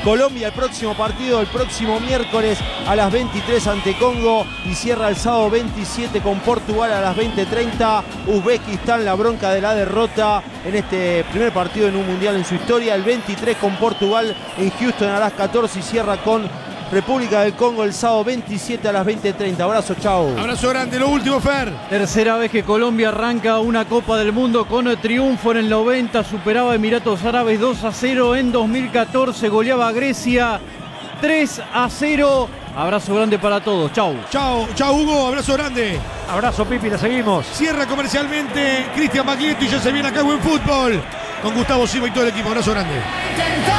Colombia, el próximo partido, el próximo miércoles a las 23 ante Congo, y cierra el sábado 27 con Portugal a las 20:30. Uzbekistán, la bronca de la derrota en este primer partido en un mundial en su historia. El 23 con Portugal en Houston a las 14 y cierra con República del Congo el sábado 27 a las 20:30. Abrazo, chao. Abrazo grande. Lo último, Fer. Tercera vez que Colombia arranca una Copa del Mundo con triunfo en el 90. Superaba a Emiratos Árabes 2-0 en 2014. Goleaba a Grecia 3-0. Abrazo grande para todos. Chau. Chao, chao, Hugo. Abrazo grande. Abrazo, Pipi, la seguimos. Cierra comercialmente Cristian Baglietto y ya se viene acá Buen Fútbol con Gustavo Silva y todo el equipo. Abrazo grande.